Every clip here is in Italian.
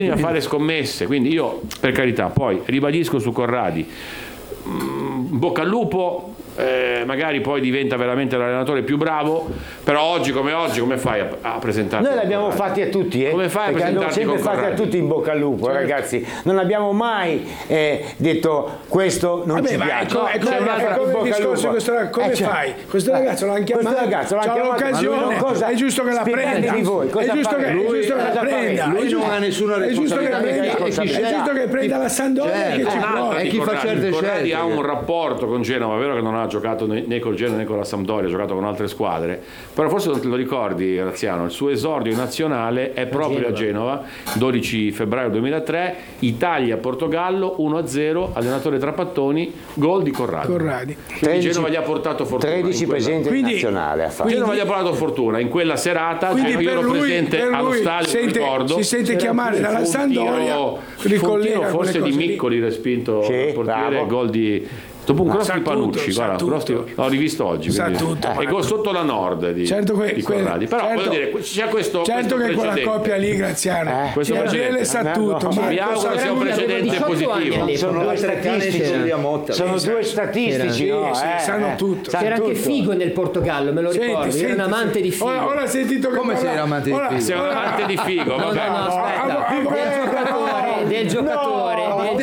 a fare scommesse, quindi io, per carità, poi ribadisco su Corradi, bocca al lupo, magari poi diventa veramente l'allenatore più bravo, però oggi come fai a presentare? Noi l'abbiamo fatti a tutti, come fai a perché abbiamo sempre fatti a tutti in bocca al lupo, certo. Ragazzi, non abbiamo mai detto questo non ci piace. Come discorso come fai? Questo ragazzo l'hanno chiamato, c'ha l'occasione, è giusto che la prenda, è giusto che la prenda, lui non ha nessuna responsabilità, è giusto che prenda la Sampdoria, che ci può. E chi fa certe scelte ha un rapporto con Genova, è vero che non ha giocato né col Genova né con la Sampdoria, ha giocato con altre squadre, però forse non te lo ricordi, Graziano, il suo esordio in nazionale è proprio a Genova, 12 febbraio 2003, Italia-Portogallo 1-0, allenatore Trapattoni, gol di Corradi. 13, Genova gli ha portato fortuna, 13 presenze in nazionale ha fatto. Genova gli ha portato fortuna in quella serata, io ero presente allo stadio, ricordo, si sente chiamare dalla Sampdoria, forse di Miccoli respinto il portiere, gol di dopo un cross di Panucci, guarda, l'ho rivisto oggi, e gol sotto la Nord di Corradi, però voglio dire, c'è questo certo che quella coppia lì, Graziano, Ciagele sa tutto, mi auguro sia un precedente positivo. Sono due statistici, sanno tutto. C'era anche Figo nel Portogallo, me lo ricordo, ero un amante di Figo. Ora sentito come sei un amante di Figo? Sei un amante di Figo, no, aspetta, del giocatore.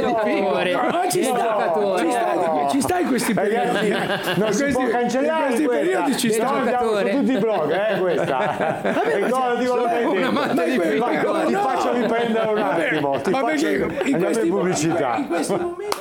Ci stai in questi periodi? Non si può cancellare in questi periodi ci sta. Andiamo su tutti i blog, questa. Ti faccio riprendere un attimo. Andiamo in pubblicità.